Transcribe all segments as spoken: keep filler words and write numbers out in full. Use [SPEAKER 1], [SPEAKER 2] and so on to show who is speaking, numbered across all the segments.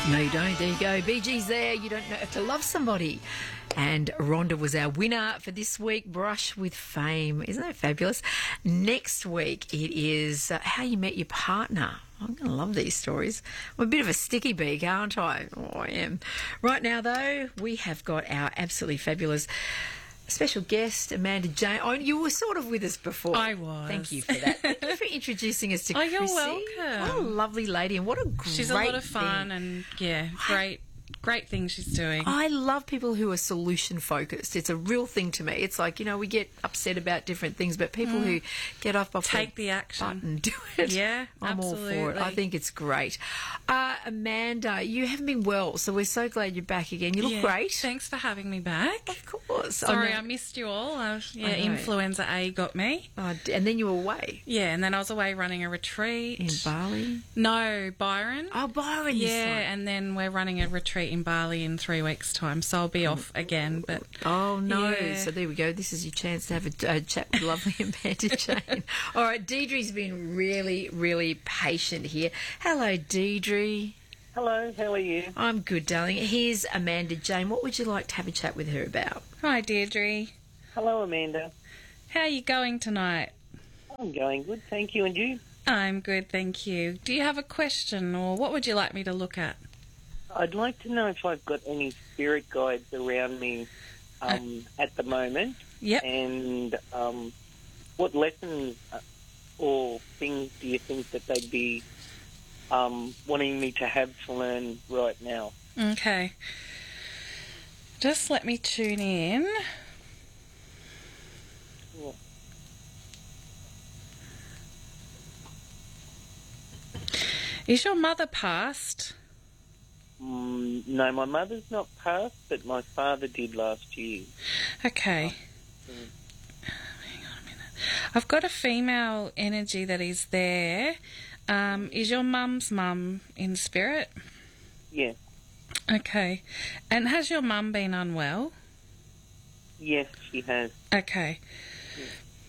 [SPEAKER 1] No, you don't. There you go. Bee Gees there. You don't know have to love somebody. And Rhonda was our winner for this week, Brush with Fame. Isn't that fabulous? Next week, it is uh, How You Met Your Partner. I'm going to love these stories. I'm a bit of a sticky beak, aren't I? Oh, I am. Right now, though, we have got our absolutely fabulous special guest, Amanda Jane. Oh, you were sort of with us before.
[SPEAKER 2] I was.
[SPEAKER 1] Thank you for that. Thank you for introducing us to
[SPEAKER 2] Oh,
[SPEAKER 1] Chrissy.
[SPEAKER 2] you're welcome.
[SPEAKER 1] What a lovely lady, and what a great
[SPEAKER 2] She's a lot of fun
[SPEAKER 1] thing.
[SPEAKER 2] and, yeah, great, great things she's doing.
[SPEAKER 1] I love people who are solution focused. It's a real thing to me. It's like, you know, we get upset about different things, but people mm. who get up off
[SPEAKER 2] Take
[SPEAKER 1] the,
[SPEAKER 2] the action
[SPEAKER 1] and do it.
[SPEAKER 2] Yeah,
[SPEAKER 1] I'm
[SPEAKER 2] absolutely.
[SPEAKER 1] all for it. I think it's great. Uh, Amanda, you haven't been well, so we're so glad you're back again. You look
[SPEAKER 2] yeah,
[SPEAKER 1] great.
[SPEAKER 2] Thanks for having me back.
[SPEAKER 1] Of course.
[SPEAKER 2] Sorry,
[SPEAKER 1] I,
[SPEAKER 2] I missed you all. Uh, yeah,
[SPEAKER 1] I know.
[SPEAKER 2] influenza A got me.
[SPEAKER 1] Oh, and then you were away.
[SPEAKER 2] Yeah, and then I was away running a retreat.
[SPEAKER 1] In Bali?
[SPEAKER 2] No, Byron.
[SPEAKER 1] Oh, Byron.
[SPEAKER 2] Yeah, and then we're running a retreat in Bali in three weeks' time, so I'll be off again. But
[SPEAKER 1] oh no!
[SPEAKER 2] Yeah.
[SPEAKER 1] So there we go. This is your chance to have a, a chat with lovely Amanda Jane. All right, Deidre's been really, really patient here. Hello, Deidre.
[SPEAKER 3] Hello, how are you?
[SPEAKER 1] I'm good, darling. Here's Amanda Jane. What would you like to have a chat with her about?
[SPEAKER 2] Hi, Deirdre.
[SPEAKER 3] Hello, Amanda.
[SPEAKER 2] How are you going tonight?
[SPEAKER 3] I'm going good, thank you. And you?
[SPEAKER 2] I'm good, thank you. Do you have a question, or what would you like me to look at?
[SPEAKER 3] I'd like to know if I've got any spirit guides around me um, uh, at the moment.
[SPEAKER 2] Yep.
[SPEAKER 3] And um, what lessons or things do you think that they'd be um, wanting me to have to learn right now?
[SPEAKER 2] Okay. Just let me tune in.
[SPEAKER 3] Yeah.
[SPEAKER 2] Is your mother passed?
[SPEAKER 3] Mm, no, my mother's not passed, but my father did last year.
[SPEAKER 2] Okay.
[SPEAKER 3] Oh, mm.
[SPEAKER 2] Hang on a minute. I've got a female energy that is there. Um, is your mum's mum in spirit?
[SPEAKER 3] Yeah.
[SPEAKER 2] Okay. And has your mum been unwell?
[SPEAKER 3] Yes, she has.
[SPEAKER 2] Okay.
[SPEAKER 3] Yeah.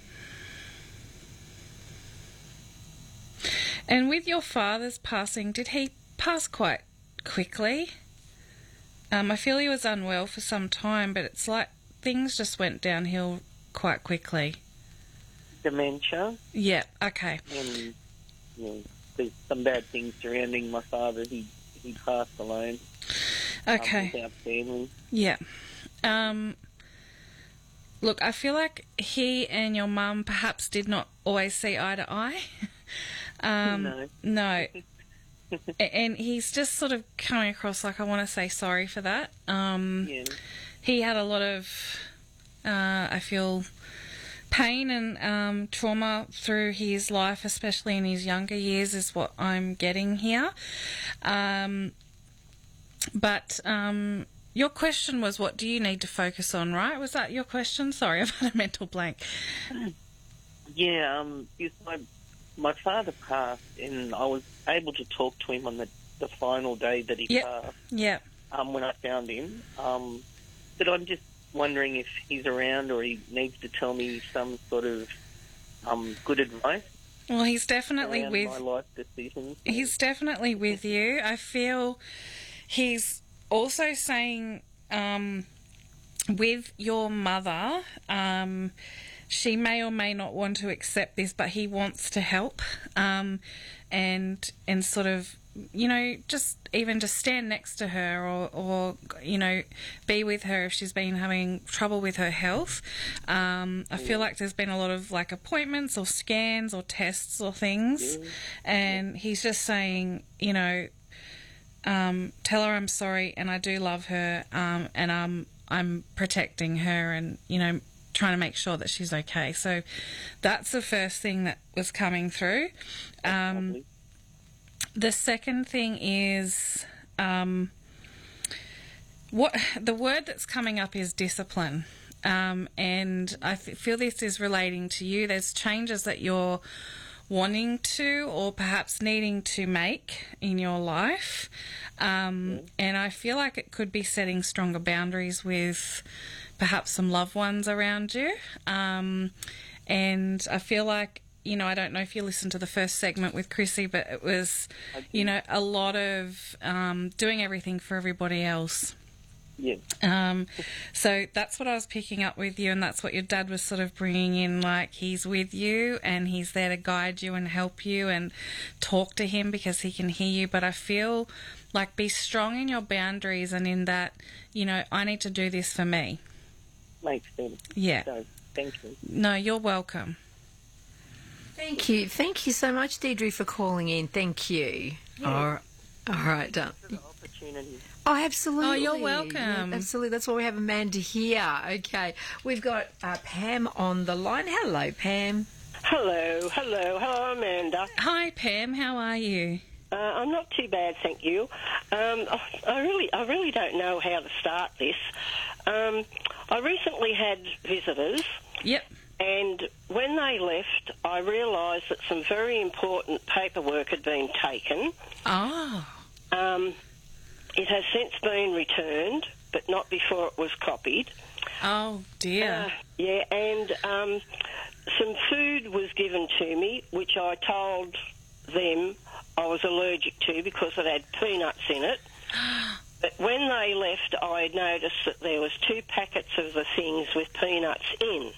[SPEAKER 2] And with your father's passing, did he pass quite quickly? Um, I feel he was unwell for some time, but it's like things just went downhill quite quickly.
[SPEAKER 3] Dementia.
[SPEAKER 2] Yeah, okay.
[SPEAKER 3] And you know, there's some bad things surrounding my father. He he passed alone.
[SPEAKER 2] Okay.
[SPEAKER 3] Um, without family.
[SPEAKER 2] Yeah. Um, look, I feel like he and your mum perhaps did not always see eye to eye. um,
[SPEAKER 3] no.
[SPEAKER 2] No. And he's just sort of coming across like, I want to say sorry for that. Um,
[SPEAKER 3] Yeah.
[SPEAKER 2] He had a lot of, uh, I feel, pain and um, trauma through his life, especially in his younger years, is what I'm getting here. Um, but um, your question was, what do you need to focus on, right? Was that your question? Sorry, I've had a mental blank.
[SPEAKER 3] Yeah, um, because my, my father passed, and I was able to talk to him on the, the final day that he
[SPEAKER 2] Yep.
[SPEAKER 3] passed,
[SPEAKER 2] Yeah.
[SPEAKER 3] um, when I found him. Um, but I'm just wondering if he's around or he needs to tell me some sort of um, good advice.
[SPEAKER 2] Well, he's definitely
[SPEAKER 3] around
[SPEAKER 2] with...
[SPEAKER 3] my life decisions.
[SPEAKER 2] He's definitely with you. I feel he's also saying um, with your mother, um, she may or may not want to accept this, but he wants to help um, and and sort of, you know, just even just stand next to her or, or, you know, be with her if she's been having trouble with her health. Um, I feel like there's been a lot of, like, appointments or scans or tests or things,
[SPEAKER 3] Yeah.
[SPEAKER 2] and he's just saying, you know, um, tell her I'm sorry and I do love her, um, and um, I'm protecting her and, you know, trying to make sure that she's okay. So that's the first thing that was coming through. Um,
[SPEAKER 3] Lovely.
[SPEAKER 2] the second thing is um, what the word that's coming up is discipline. Um, and I th- feel this is relating to you. There's changes that you're wanting to or perhaps needing to make in your life. Um,
[SPEAKER 3] Yeah.
[SPEAKER 2] And I feel like it could be setting stronger boundaries with perhaps some loved ones around you. Um, and I feel like you know, I don't know if you listened to the first segment with Chrissy, but it was, you know, a lot of um, doing everything for everybody else.
[SPEAKER 3] Yeah.
[SPEAKER 2] Um, so that's what I was picking up with you, and that's what your dad was sort of bringing in, like he's with you and he's there to guide you and help you and talk to him because he can hear you. But I feel like be strong in your boundaries and in that, you know, I need to do this for me.
[SPEAKER 3] Makes sense.
[SPEAKER 2] Yeah.
[SPEAKER 3] So, thank you.
[SPEAKER 2] No, you're welcome.
[SPEAKER 1] Thank you. Thank you so much, Deirdre, for calling in. Thank you.
[SPEAKER 3] Yeah.
[SPEAKER 1] All right. All right, done.
[SPEAKER 3] For the opportunity.
[SPEAKER 1] Oh, absolutely.
[SPEAKER 2] Oh, you're
[SPEAKER 1] Yeah,
[SPEAKER 2] welcome.
[SPEAKER 1] absolutely. That's why we have Amanda here. Okay. We've got uh, Pam on the line. Hello, Pam.
[SPEAKER 4] Hello, hello, hello, Amanda.
[SPEAKER 2] Hi, Pam. How are you?
[SPEAKER 4] Uh, I'm not too bad, thank you. Um, I, I really, I really don't know how to start this. Um, I recently had visitors,
[SPEAKER 2] Yep.
[SPEAKER 4] and when they left, I realised that some very important paperwork had been taken.
[SPEAKER 2] Oh.
[SPEAKER 4] Um, it has since been returned, but not before it was copied.
[SPEAKER 2] Oh, dear.
[SPEAKER 4] Uh, yeah, and um, some food was given to me, which I told them I was allergic to because it had peanuts in it. But when they left, I noticed that there was two packets of the things with peanuts in.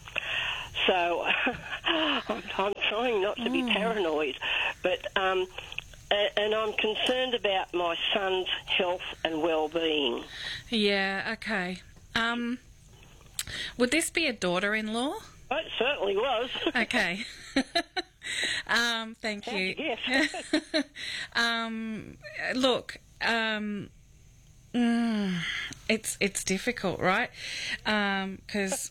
[SPEAKER 4] So I'm, I'm trying not to be
[SPEAKER 2] Mm.
[SPEAKER 4] paranoid, but um, a- and I'm concerned about my son's health and well-being.
[SPEAKER 2] Yeah, okay. Um, would this be a daughter-in-law?
[SPEAKER 4] Oh, it certainly was.
[SPEAKER 2] Okay. um, thank
[SPEAKER 4] How'd
[SPEAKER 2] you.
[SPEAKER 4] you guess?
[SPEAKER 2] um, look, um, mm, it's it's difficult, right? Because,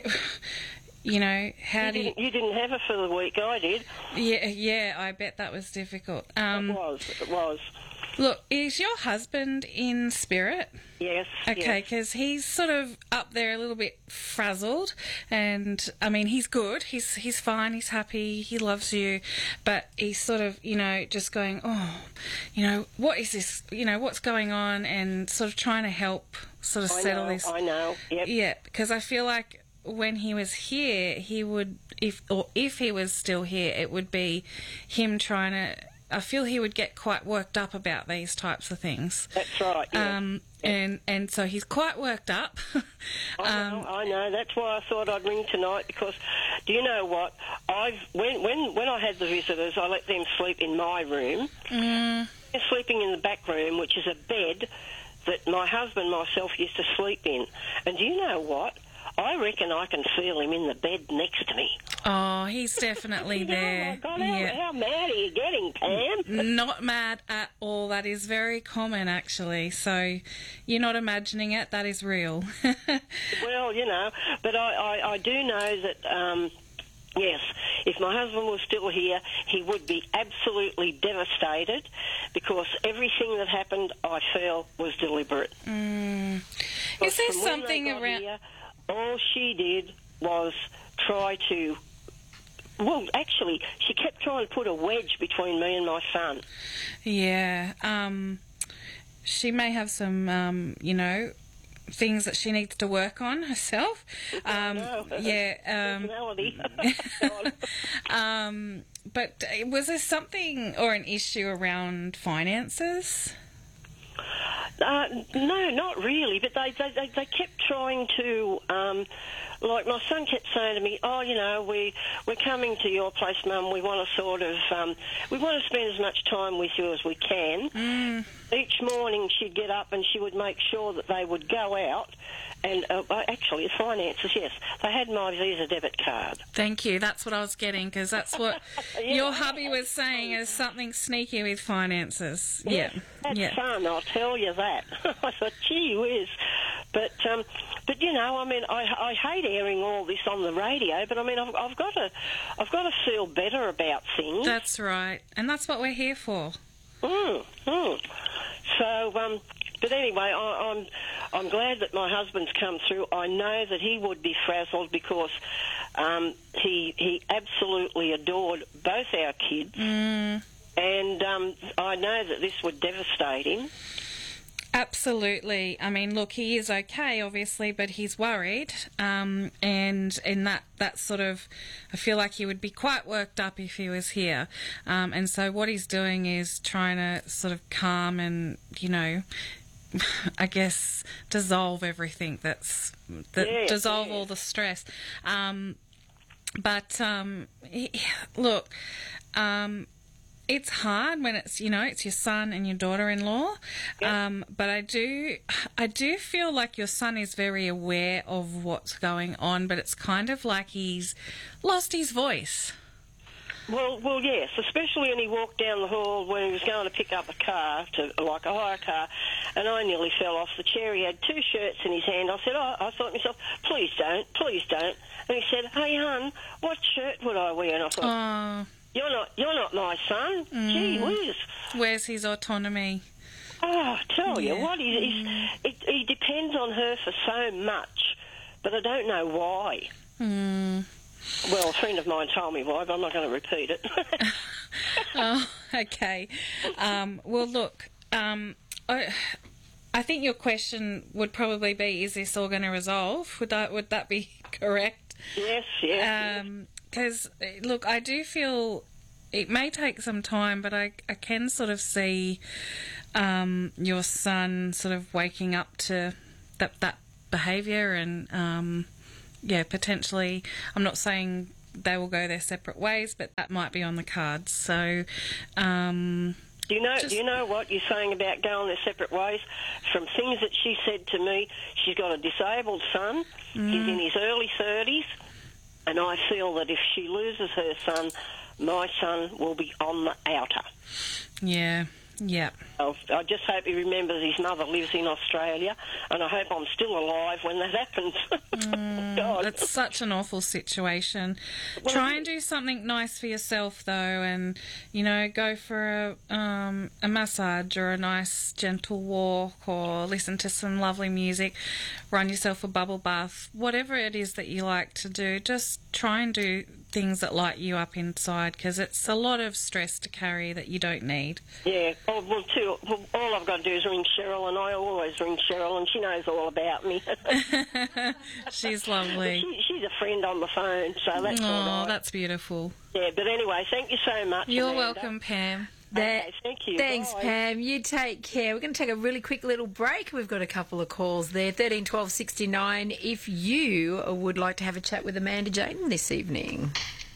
[SPEAKER 2] you know, how
[SPEAKER 4] you,
[SPEAKER 2] do you...
[SPEAKER 4] didn't, you didn't have it for the week, I did.
[SPEAKER 2] Yeah, yeah, I bet that was difficult.
[SPEAKER 4] It
[SPEAKER 2] Um,
[SPEAKER 4] was, it was.
[SPEAKER 2] look, is your husband in spirit?
[SPEAKER 4] Yes.
[SPEAKER 2] Okay,
[SPEAKER 4] yes.
[SPEAKER 2] because he's sort of up there a little bit frazzled, and I mean he's good, he's he's fine, he's happy, he loves you, but he's sort of, you know, just going, oh, you know, what is this, you know, what's going on, and sort of trying to help sort of
[SPEAKER 4] I
[SPEAKER 2] settle
[SPEAKER 4] know,
[SPEAKER 2] this.
[SPEAKER 4] I know. Yep.
[SPEAKER 2] Yeah, because I feel like when he was here, he would, if or if he was still here, it would be him trying to. I feel he would get quite worked up about these types of things.
[SPEAKER 4] That's right. Yeah.
[SPEAKER 2] Um, and and so he's quite worked up.
[SPEAKER 4] I know,
[SPEAKER 2] um,
[SPEAKER 4] I know. That's why I thought I'd ring tonight because, do you know what? I've when when when I had the visitors, I let them sleep in my room.
[SPEAKER 2] mm,
[SPEAKER 4] They're sleeping in the back room, which is a bed that my husband and myself used to sleep in. And do you know what? I reckon I can feel him in the bed next to me.
[SPEAKER 2] oh, he's definitely there.
[SPEAKER 4] Oh my God, how,
[SPEAKER 2] Yeah.
[SPEAKER 4] how mad are you getting, Pam?
[SPEAKER 2] Not mad at all. That is very common, actually. So you're not imagining it. That is real.
[SPEAKER 4] Well, you know, but I, I, I do know that, um, yes, if my husband was still here, he would be absolutely devastated because everything that happened, I feel, was deliberate.
[SPEAKER 2] mm.
[SPEAKER 4] But
[SPEAKER 2] Is there
[SPEAKER 4] from when
[SPEAKER 2] something
[SPEAKER 4] they got
[SPEAKER 2] around...
[SPEAKER 4] here, all she did was try to... Well, actually, she kept trying to put a wedge between me and my son.
[SPEAKER 2] Yeah. Um, she may have some, um, you know, things that she needs to work on herself. Um,
[SPEAKER 4] know.
[SPEAKER 2] yeah. Um,
[SPEAKER 4] Personality.
[SPEAKER 2] um, but was there something or an issue around finances?
[SPEAKER 4] Uh, no, not really, but they, they, they, they kept trying to, um, like my son kept saying to me, oh, you know, we, we're coming to your place, Mum, we want to sort of, um, we want to spend as much time with you as we can.
[SPEAKER 2] Mm.
[SPEAKER 4] Each morning she'd get up and she would make sure that they would go out and, uh, actually, the finances, yes, they had my Visa debit card.
[SPEAKER 2] Thank you. That's what I was getting, because that's what
[SPEAKER 4] Yeah,
[SPEAKER 2] your
[SPEAKER 4] I-
[SPEAKER 2] hubby was saying is something sneaky with finances. Yeah.
[SPEAKER 4] Had
[SPEAKER 2] Yeah.
[SPEAKER 4] fun, I'll tell you that. I thought, gee whiz. But, um, but you know, I mean, I, I hate airing all this on the radio, but I mean, I've, I've got to, I've got to feel better about things.
[SPEAKER 2] That's right. And that's what we're here for.
[SPEAKER 4] Mm, mm. So, um, but anyway, I, I'm, I'm glad that my husband's come through. I know that he would be frazzled because um, he, he absolutely adored both our kids.
[SPEAKER 2] Mm.
[SPEAKER 4] And um, I know that this would devastate him.
[SPEAKER 2] Absolutely. I mean, look, he is okay, obviously, but he's worried. Um, and in that, that sort of, I feel like he would be quite worked up if he was here. Um, and so what he's doing is trying to sort of calm and, you know, I guess dissolve everything that's, that
[SPEAKER 4] Yeah,
[SPEAKER 2] dissolve
[SPEAKER 4] yeah.
[SPEAKER 2] all the stress. Um, but, um, he, look, um, it's hard when it's, you know, it's your son and your daughter-in-law.
[SPEAKER 4] Yeah.
[SPEAKER 2] Um, but I do, I do feel like your son is very aware of what's going on, but it's kind of like he's lost his voice.
[SPEAKER 4] Well, well, yes, especially when he walked down the hall when he was going to pick up a car, to like a hire car, and I nearly fell off the chair. He had two shirts in his hand. I said, oh, I thought to myself, please don't, please don't. And he said, hey, hon, what shirt would I wear? And I thought,
[SPEAKER 2] Oh,
[SPEAKER 4] you're not, you're not my son. Gee whiz.
[SPEAKER 2] where's his autonomy?
[SPEAKER 4] Oh, I tell you
[SPEAKER 2] Yeah.
[SPEAKER 4] what, he, he's, it, he depends on her for so much, but I don't know why.
[SPEAKER 2] Mm.
[SPEAKER 4] Well, a friend of mine told me why, but I'm not going to repeat it.
[SPEAKER 2] Oh, okay. Um, well, look, um, I, I think your question would probably be, is this all going to resolve? Would that, would that be correct?
[SPEAKER 4] Yes, yes.
[SPEAKER 2] Because, look, I do feel it may take some time, but I, I can sort of see um, your son sort of waking up to that, that behaviour and, um, yeah, potentially, I'm not saying they will go their separate ways, but that might be on the cards. So, um,
[SPEAKER 4] Do you know?
[SPEAKER 2] Just-
[SPEAKER 4] Do you know what you're saying about going their separate ways? From things that she said to me, she's got a disabled son.
[SPEAKER 2] Mm.
[SPEAKER 4] He's in his early thirties, and I feel that if she loses her son, my son will be on the outer.
[SPEAKER 2] yeah, yeah.
[SPEAKER 4] Oh, I just hope he remembers his mother lives in Australia, and I hope I'm still alive when that happens. God.
[SPEAKER 2] It's such an awful situation.
[SPEAKER 4] Well,
[SPEAKER 2] Try
[SPEAKER 4] it
[SPEAKER 2] and
[SPEAKER 4] is.
[SPEAKER 2] do something nice for yourself, though, and, you know, go for a, um, a massage or a nice gentle walk or listen to some lovely music, run yourself a bubble bath, whatever it is that you like to do. Just try and do things that light you up inside, because it's a lot of stress to carry that you don't need.
[SPEAKER 4] Yeah, oh, well, too, well, all I've got to do is ring Cheryl, and I always ring Cheryl, and she knows all about me.
[SPEAKER 2] She's lovely.
[SPEAKER 4] she, she's a friend on the phone, so that's all
[SPEAKER 2] Oh,
[SPEAKER 4] right.
[SPEAKER 2] that's beautiful.
[SPEAKER 4] Yeah, but anyway, thank you so much,
[SPEAKER 2] You're
[SPEAKER 4] Amanda.
[SPEAKER 2] welcome, Pam.
[SPEAKER 4] Okay, thank you.
[SPEAKER 1] Thanks,
[SPEAKER 4] Bye.
[SPEAKER 1] Pam. You take care. We're going to take a really quick little break. We've got a couple of calls there. thirteen twelve sixty-nine if you would like to have a chat with Amanda Jayden this evening.